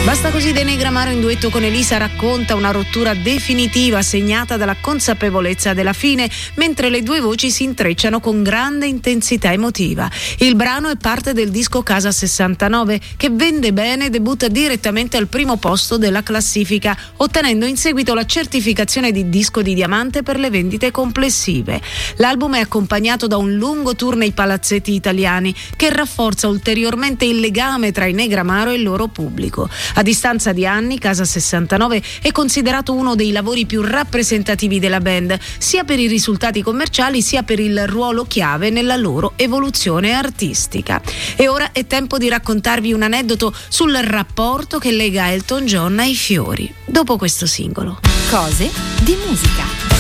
Basta così dei Negramaro in duetto con Elisa racconta una rottura definitiva segnata dalla consapevolezza della fine, mentre le due voci si intrecciano con grande intensità emotiva. Il brano è parte del disco Casa 69 che vende bene e debutta direttamente al primo posto della classifica, ottenendo in seguito la certificazione di disco di diamante per le vendite complessive. L'album è accompagnato da un lungo tour nei palazzetti italiani che rafforza ulteriormente il legame tra i Negramaro e il loro pubblico. A distanza di anni, Casa 69 è considerato uno dei lavori più rappresentativi della band, sia per i risultati commerciali sia per il ruolo chiave nella loro evoluzione artistica. E ora è tempo di raccontarvi un aneddoto sul rapporto che lega Elton John ai fiori, dopo questo singolo. Cose di musica.